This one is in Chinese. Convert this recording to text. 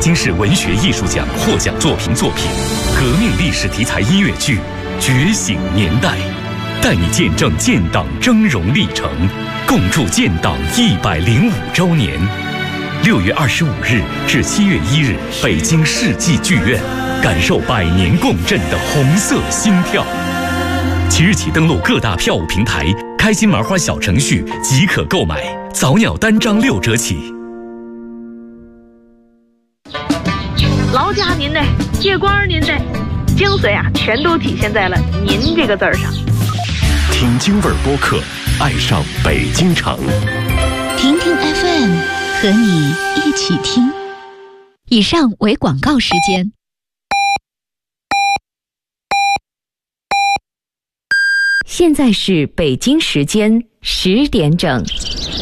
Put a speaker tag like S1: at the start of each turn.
S1: 京市文学艺术奖获奖作品，革命历史题材音乐剧《觉醒年代》，带你见证建党峥嵘历程，共筑建党105周年。6月25日至7月1日，北京世纪剧院，感受百年共振的红色心跳。即日起登录各大票务平台，开心麻花小程序即可购买，早鸟单张6折起。
S2: 劳驾您的，借光您的，精髓啊，全都体现在了“您”这个字儿上。
S3: 听京味儿播客，爱上北京城。
S4: 听听 FM， 和你一起听。以上为广告时间。现在是北京时间10点整。